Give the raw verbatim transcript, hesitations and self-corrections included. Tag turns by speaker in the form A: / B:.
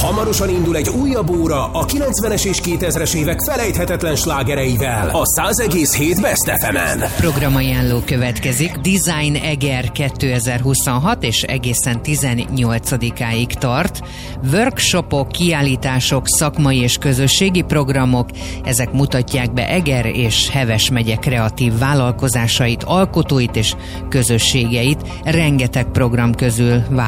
A: Hamarosan indul egy újabb óra a kilencvenes és kétezres évek felejthetetlen slágereivel a száz egész hét Best ef emen.
B: Programajánló következik. Design Eger kétezer-huszonhat és egészen tizennyolcadikáig tart. Workshopok, kiállítások, szakmai és közösségi programok, ezek mutatják be Eger és Heves megye kreatív vállalkozásait, alkotóit és közösségeit. Rengeteg program közül